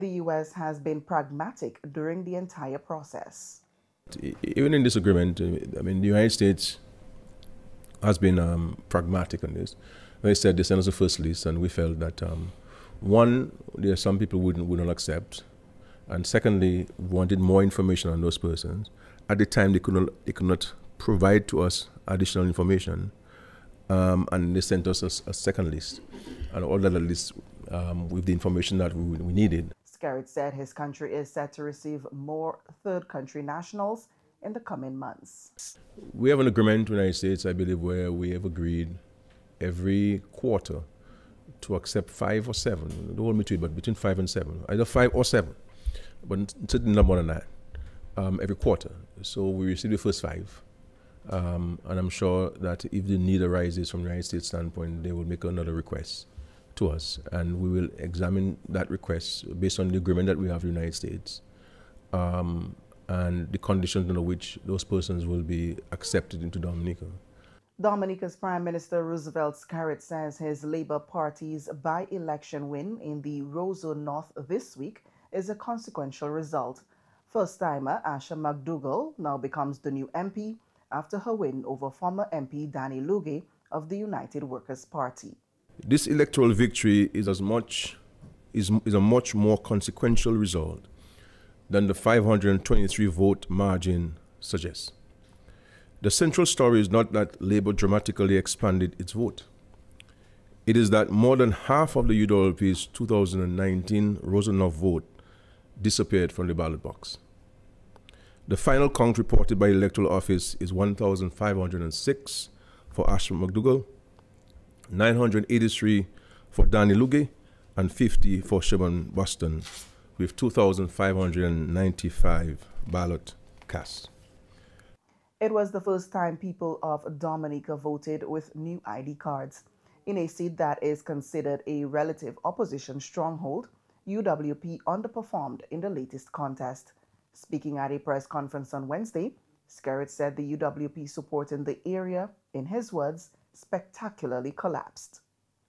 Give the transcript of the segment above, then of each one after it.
The U.S. has been pragmatic during the entire process. Even in this agreement, I mean, the United States has been pragmatic on this. They said they sent us a first list, and we felt that one, there are some people would not accept, and secondly, wanted more information on those persons. At the time, they could not provide to us additional information, and they sent us a second list, and all that list with the information that we needed. Skerrit said his country is set to receive more third country nationals in the coming months. We have an agreement with the United States, I believe, where we have agreed every quarter to accept 5 or 7. Don't hold me to it, but between 5 and 7, either 5 or 7, but certainly not more than that, every quarter. So we received the first 5, and I'm sure that if the need arises from the United States standpoint, they will make another request to us, and we will examine that request based on the agreement that we have with the United States, and the conditions under which those persons will be accepted into Dominica. Dominica's Prime Minister Roosevelt Skerrit says his Labour Party's by-election win in the Roseau North this week is a consequential result. First-timer Asha McDougall now becomes the new MP after her win over former MP Danny Luge of the United Workers' Party. This electoral victory is a much more consequential result than the 523 vote margin suggests. The central story is not that Labour dramatically expanded its vote. It is that more than half of the UWP's 2019 Roseau North vote disappeared from the ballot box. The final count reported by the Electoral Office is 1,506 for Asha McDougall, 983 for Danny Luge, and 50 for Sherman Boston, with 2,595 ballot cast. It was the first time people of Dominica voted with new ID cards. In a seat that is considered a relative opposition stronghold, UWP underperformed in the latest contest. Speaking at a press conference on Wednesday, Skerrit said the UWP support in the area, in his words, spectacularly collapsed.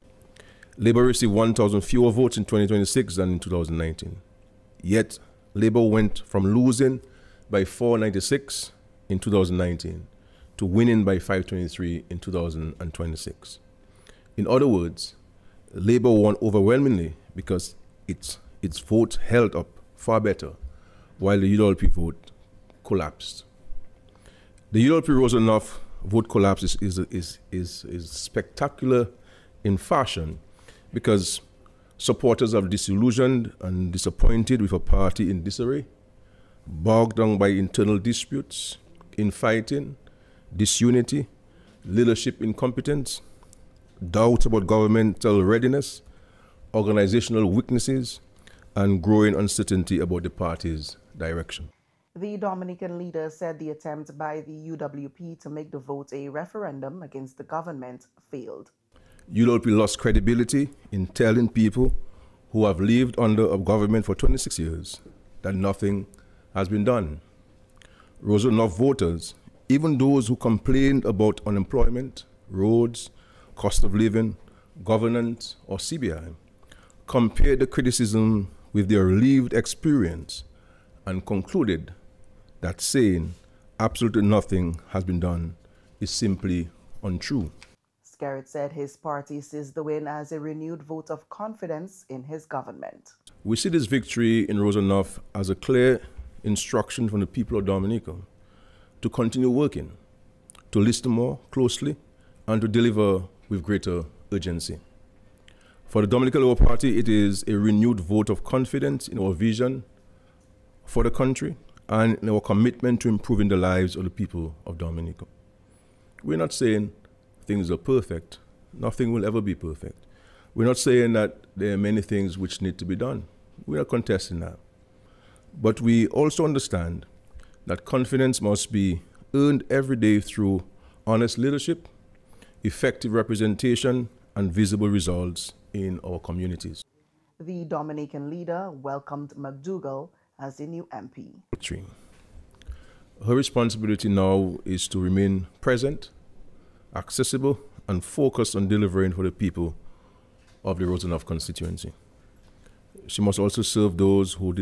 Labour received 1,000 fewer votes in 2026 than in 2019. Yet, Labour went from losing by 496 in 2019 to winning by 523 in 2026. In other words, Labour won overwhelmingly because its vote held up far better, while the UWP vote collapsed. The UWP Roseau North vote collapse is spectacular in fashion because supporters are disillusioned and disappointed with a party in disarray, bogged down by internal disputes, infighting, disunity, leadership incompetence, doubt about governmental readiness, organizational weaknesses, and growing uncertainty about the party's direction. The Dominican leader said the attempt by the UWP to make the vote a referendum against the government failed. UWP lost credibility in telling people who have lived under a government for 26 years that nothing has been done. Roseau North voters, even those who complained about unemployment, roads, cost of living, governance, or CBI, compared the criticism with their lived experience and concluded that saying absolutely nothing has been done is simply untrue. Skerrit said his party sees the win as a renewed vote of confidence in his government. We see this victory in Roseau North as a clear instruction from the people of Dominica to continue working, to listen more closely, and to deliver with greater urgency. For the Dominican Labour Party, it is a renewed vote of confidence in our vision for the country and in our commitment to improving the lives of the people of Dominica. We're not saying things are perfect. Nothing will ever be perfect. We're not saying that there are many things which need to be done. We're not contesting that. But we also understand that confidence must be earned every day through honest leadership, effective representation, and visible results in our communities. The Dominican leader welcomed McDougall as a new MP. Her responsibility now is to remain present, accessible, and focused on delivering for the people of the Roseau North constituency. She must also serve those who